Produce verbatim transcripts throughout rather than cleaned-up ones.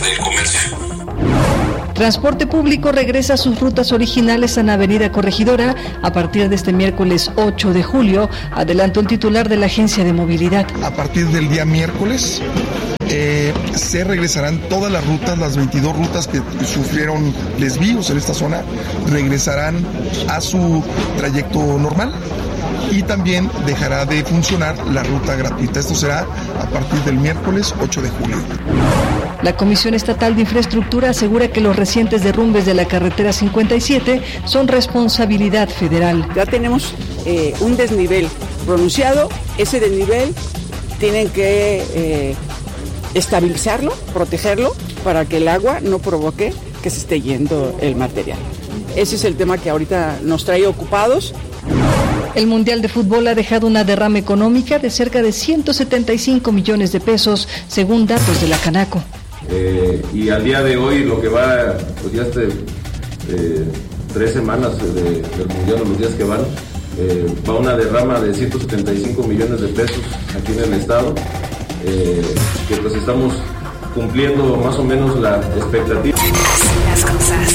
del comercio. Transporte público regresa a sus rutas originales en Avenida Corregidora a partir de este miércoles ocho de julio, adelantó el titular de la Agencia de Movilidad. A partir del día miércoles eh, se regresarán todas las rutas, las veintidós rutas que sufrieron desvíos en esta zona, regresarán a su trayecto normal. Y también dejará de funcionar la ruta gratuita. Esto será a partir del miércoles ocho de julio. La Comisión Estatal de Infraestructura asegura que los recientes derrumbes de la carretera cincuenta y siete son responsabilidad federal. Ya tenemos eh, un desnivel pronunciado. Ese desnivel tienen que eh, estabilizarlo, protegerlo, para que el agua no provoque que se esté yendo el material. Ese es el tema que ahorita nos trae ocupados. El Mundial de Fútbol ha dejado una derrama económica de cerca de ciento setenta y cinco millones de pesos, según datos de la Canaco. Eh, y al día de hoy, lo que va, pues ya este, eh, tres semanas de, del Mundial, los días que van, eh, va una derrama de ciento setenta y cinco millones de pesos aquí en el estado, eh, que pues estamos cumpliendo más o menos la expectativa. Las cosas.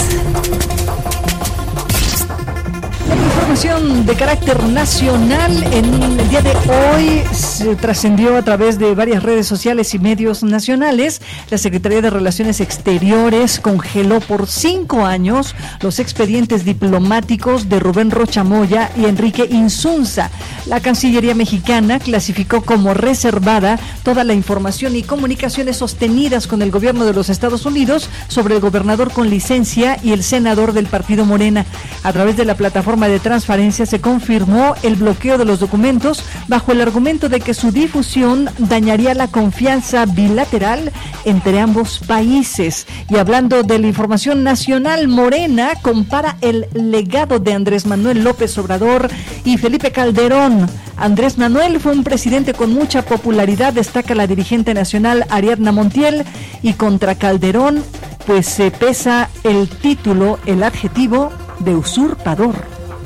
Información de carácter nacional. En el día de hoy se trascendió a través de varias redes sociales y medios nacionales. La Secretaría de Relaciones Exteriores congeló por cinco años los expedientes diplomáticos de Rubén Rocha Moya y Enrique Insunza. La Cancillería mexicana clasificó como reservada toda la información y comunicaciones sostenidas con el gobierno de los Estados Unidos sobre el gobernador con licencia y el senador del partido Morena. A través de la plataforma de transparencia se confirmó el bloqueo de los documentos bajo el argumento de que su difusión dañaría la confianza bilateral entre ambos países. Y hablando de la información nacional, Morena compara el legado de Andrés Manuel López Obrador y Felipe Calderón. Andrés Manuel fue un presidente con mucha popularidad, destaca la dirigente nacional Ariadna Montiel, y contra Calderón pues se pesa el título, el adjetivo de usurpador.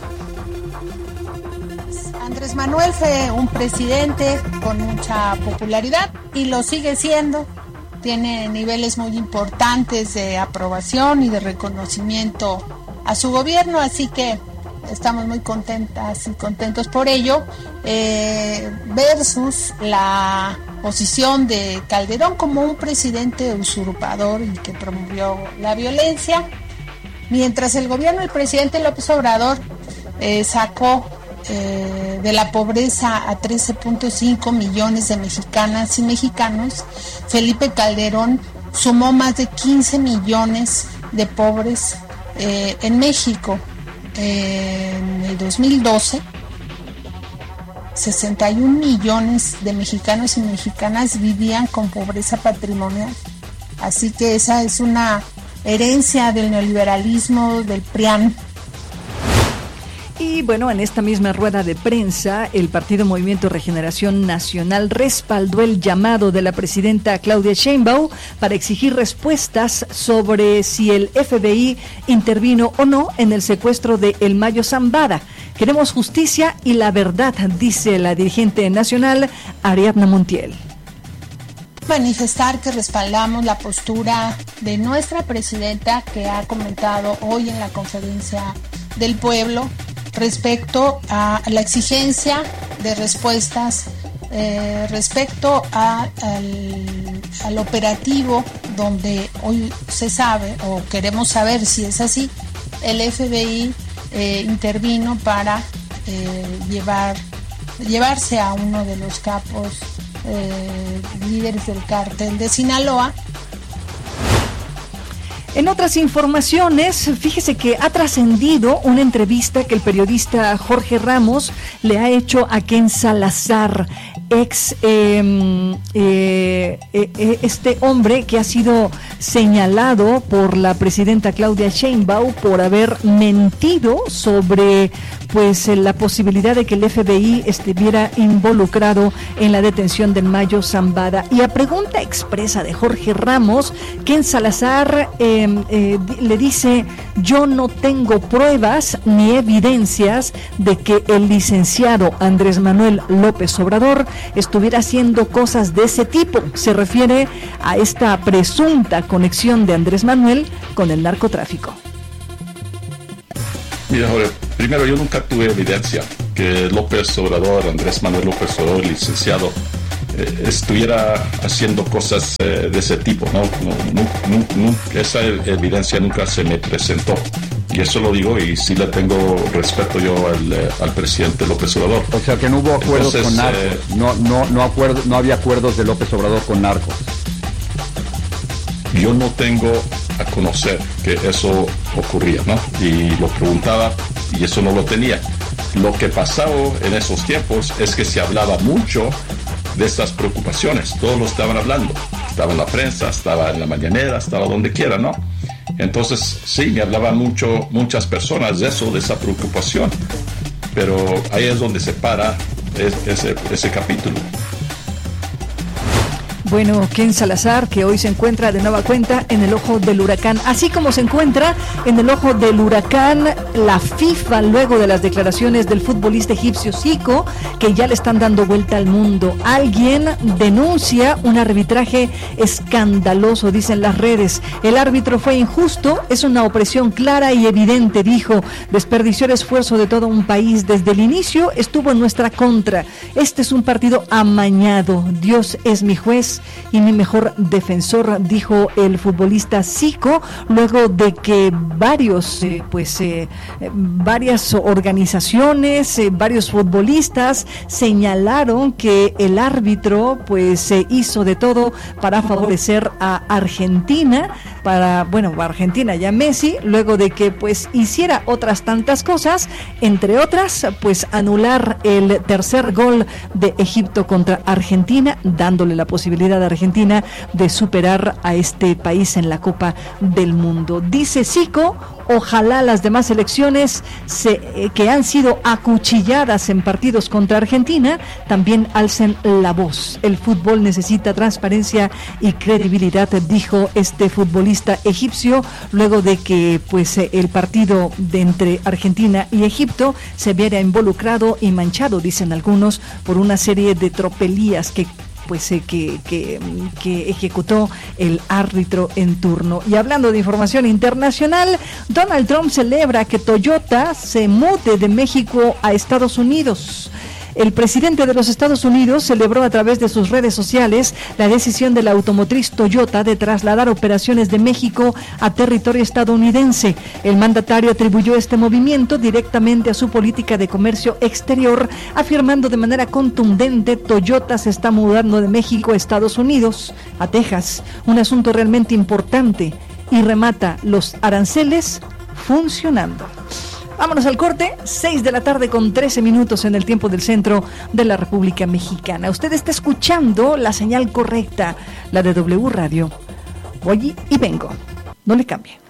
Andrés Manuel fue un presidente con mucha popularidad y lo sigue siendo. Tiene niveles muy importantes de aprobación y de reconocimiento a su gobierno, así que estamos muy contentas y contentos por ello, eh, versus la posición de Calderón como un presidente usurpador y que promovió la violencia, mientras el gobierno del presidente López Obrador eh, sacó eh, de la pobreza a trece punto cinco millones de mexicanas y mexicanos. Felipe Calderón sumó más de quince millones de pobres eh, en México. Eh, en el dos mil doce, sesenta y un millones de mexicanos y mexicanas vivían con pobreza patrimonial. Así que esa es una herencia del neoliberalismo, del P R I A N. Y bueno, en esta misma rueda de prensa, el Partido Movimiento Regeneración Nacional respaldó el llamado de la presidenta Claudia Sheinbaum para exigir respuestas sobre si el F B I intervino o no en el secuestro de El Mayo Zambada. Queremos justicia y la verdad, dice la dirigente nacional Ariadna Montiel. Manifestar que respaldamos la postura de nuestra presidenta, que ha comentado hoy en la conferencia del pueblo respecto a la exigencia de respuestas eh, respecto a, al, al operativo donde hoy se sabe, o queremos saber si es así, el F B I eh, intervino para eh, llevar llevarse a uno de los capos eh, líderes del cártel de Sinaloa. En otras informaciones, fíjese que ha trascendido una entrevista que el periodista Jorge Ramos le ha hecho a Ken Salazar, ex eh, eh, eh, este hombre que ha sido señalado por la presidenta Claudia Sheinbaum por haber mentido sobre pues la posibilidad de que el F B I estuviera involucrado en la detención del Mayo Zambada. Y a pregunta expresa de Jorge Ramos, Ken Salazar eh, eh, le dice: yo no tengo pruebas ni evidencias de que el licenciado Andrés Manuel López Obrador estuviera haciendo cosas de ese tipo. Se refiere a esta presunta conexión de Andrés Manuel con el narcotráfico. Mira, Jorge, primero yo nunca tuve evidencia que López Obrador, Andrés Manuel López Obrador, licenciado, eh, estuviera haciendo cosas eh, de ese tipo, ¿no? No, no, no, no, esa evidencia nunca se me presentó. Y eso lo digo y sí le tengo respeto yo al, eh, al presidente López Obrador. O sea que no hubo acuerdos Entonces, con narcos, eh, no, no, no, acuerdo, no había acuerdos de López Obrador con narcos. Yo no tengo a conocer que eso ocurría, ¿no? Y lo preguntaba y eso no lo tenía. Lo que pasaba en esos tiempos es que se hablaba mucho de estas preocupaciones, todos lo estaban hablando, estaba en la prensa, estaba en la mañanera, estaba donde quiera, ¿no? Entonces, sí, me hablaban mucho, muchas personas de eso, de esa preocupación, pero ahí es donde se para ese, ese capítulo. Bueno, Ken Salazar, que hoy se encuentra de nueva cuenta en el ojo del huracán, así como se encuentra en el ojo del huracán la FIFA, luego de las declaraciones del futbolista egipcio Zico, que ya le están dando vuelta al mundo. Alguien denuncia un arbitraje escandaloso, dicen las redes. El árbitro fue injusto, es una opresión clara y evidente, dijo. Desperdició el esfuerzo de todo un país. Desde el inicio estuvo en nuestra contra. Este es un partido amañado. Dios es mi juez y mi mejor defensor, dijo el futbolista Zico, luego de que varios, eh, pues, eh, varias organizaciones, eh, varios futbolistas señalaron que el árbitro, pues, se eh, hizo de todo para favorecer a Argentina, para, bueno, Argentina y a Messi, luego de que, pues, hiciera otras tantas cosas, entre otras, pues, anular el tercer gol de Egipto contra Argentina, dándole la posibilidad de Argentina de superar a este país en la Copa del Mundo. Dice Zico, ojalá las demás selecciones se, eh, que han sido acuchilladas en partidos contra Argentina también alcen la voz. El fútbol necesita transparencia y credibilidad, dijo este futbolista egipcio, luego de que, pues, el partido de entre Argentina y Egipto se viera involucrado y manchado, dicen algunos, por una serie de tropelías que pues eh, que, que, que ejecutó el árbitro en turno. Y hablando de información internacional, Donald Trump celebra que Toyota se mude de México a Estados Unidos. El presidente de los Estados Unidos celebró a través de sus redes sociales la decisión de la automotriz Toyota de trasladar operaciones de México a territorio estadounidense. El mandatario atribuyó este movimiento directamente a su política de comercio exterior, afirmando de manera contundente: Toyota se está mudando de México a Estados Unidos, a Texas, un asunto realmente importante, y remata: los aranceles funcionando. Vámonos al corte, seis de la tarde con trece minutos en el tiempo del centro de la República Mexicana. Usted está escuchando la señal correcta, la de W Radio. Voy y vengo. No le cambie.